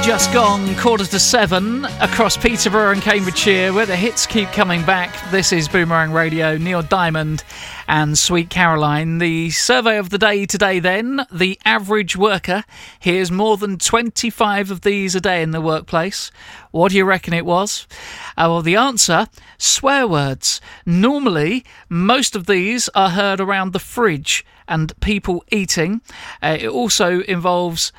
Just gone 7:15 across Peterborough and Cambridgeshire, where the hits keep coming back. This is Boomerang Radio, Neil Diamond and Sweet Caroline. The survey of the day today then, the average worker hears more than 25 of these a day in the workplace. What do you reckon it was? Well, the answer, swear words. Normally, most of these are heard around the fridge and people eating. It also involves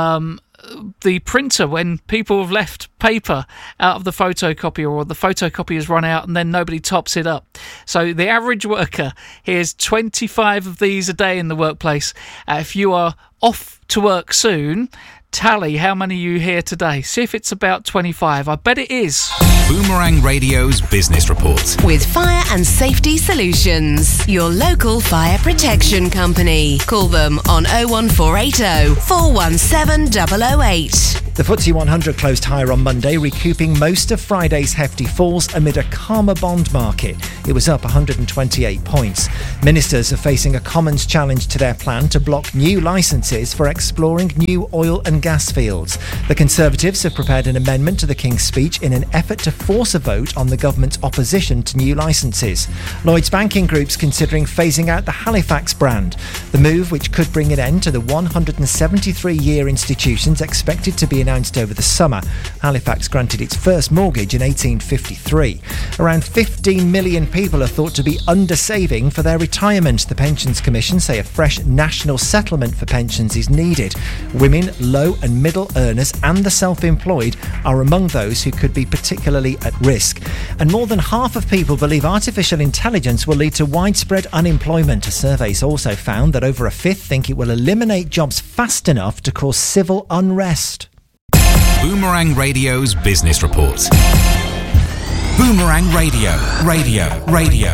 the printer when people have left paper out of the photocopier, or the photocopier has run out and then nobody tops it up. So the average worker hears 25 of these a day in the workplace. If you are off to work soon, tally how many you hear today. See if it's about 25. I bet it is. Boomerang Radio's Business Report. With Fire and Safety Solutions, your local fire protection company. Call them on 01480 417 008. The FTSE 100 closed higher on Monday, recouping most of Friday's hefty falls amid a calmer bond market. It was up 128 points. Ministers are facing a Commons challenge to their plan to block new licences for exploring new oil and gas fields. The Conservatives have prepared an amendment to the King's Speech in an effort to force a vote on the government's opposition to new licences. Lloyds Banking Group's considering phasing out the Halifax brand. The move, which could bring an end to the 173-year institutions expected to be announced over the summer. Halifax granted its first mortgage in 1853. Around 15 million people are thought to be under-saving for their retirement. The Pensions Commission say a fresh national settlement for pensions is needed. Women, low and middle earners and the self-employed are among those who could be particularly at risk. And more than half of people believe artificial intelligence will lead to widespread unemployment. A survey's also found that over a fifth think it will eliminate jobs fast enough to cause civil unrest. Boomerang Radio's Business Report. Boomerang Radio.